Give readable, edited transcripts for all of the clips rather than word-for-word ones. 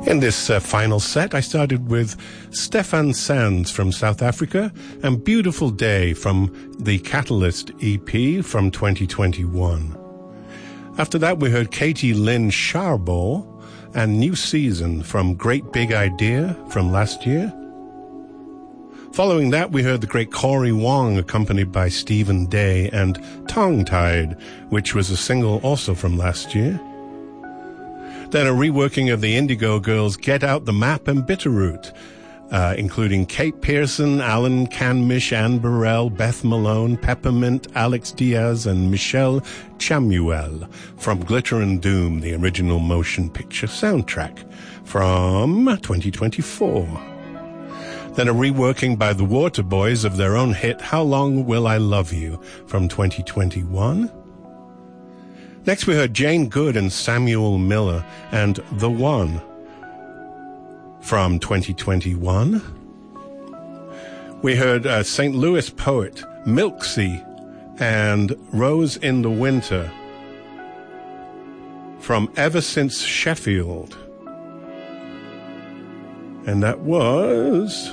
In this final set, I started with Stefan Sands from South Africa and Beautiful Day from the Catalyst EP from 2021. After that, we heard Katie Lynn Sharbo and New Season from Great Big Idea from last year. Following that, we heard the great Corey Wong accompanied by Stephen Day and Tongue Tied, which was a single also from last year. Then a reworking of the Indigo Girls' Get Out the Map and Bitterroot, including Kate Pearson, Alan Canmish, Anne Burrell, Beth Malone, Peppermint, Alex Diaz, and Michelle Chamuel from Glitter and Doom, the original motion picture soundtrack from 2024. Then a reworking by the Waterboys of their own hit How Long Will I Love You from 2021. Next we heard Jane Good and Samuel Miller and The One from 2021. We heard St. Louis poet Milksy and Rose in the Winter from Ever Since Sheffield. And that was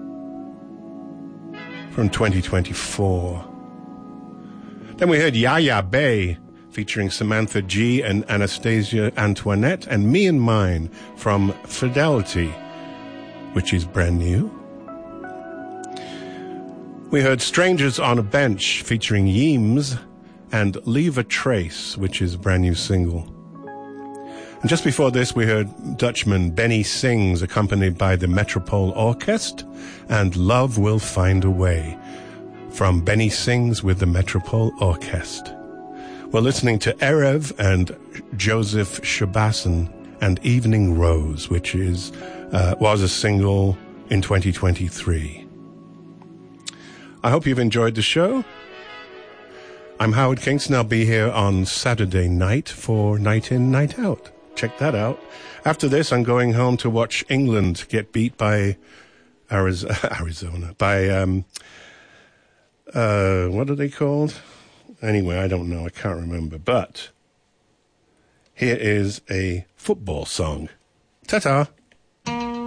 from 2024. Then we heard Yaya Bay featuring Samantha G and Anastasia Antoinette, and Me and Mine from Fidelity, which is brand new. We heard Strangers on a Bench featuring Yeems and Leave a Trace, which is a brand new single. And just before this, we heard Dutchman Benny Sings accompanied by the Metropole Orchestra and Love Will Find a Way from Benny Sings with the Metropole Orchestra. We're listening to Erev and Joseph Shabassan and Evening Rose, which was a single in 2023. I hope you've enjoyed the show. I'm Howard Kingston. I'll be here on Saturday night for Night In, Night Out. Check that out. After this, I'm going home to watch England get beat by Arizona. By, what are they called? Anyway, I don't know. I can't remember. But here is a football song. Ta-ta.